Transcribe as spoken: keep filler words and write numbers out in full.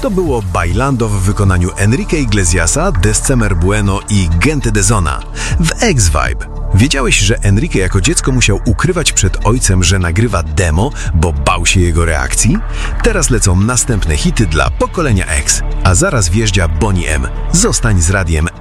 To było Bailando w wykonaniu Enrique Iglesiasa, Descemer Bueno i Gente de Zona. W X-Vibe. Wiedziałeś, że Enrique jako dziecko musiał ukrywać przed ojcem, że nagrywa demo, bo bał się jego reakcji? Teraz lecą następne hity dla pokolenia X, a zaraz wjeżdża Boney M. Zostań z radiem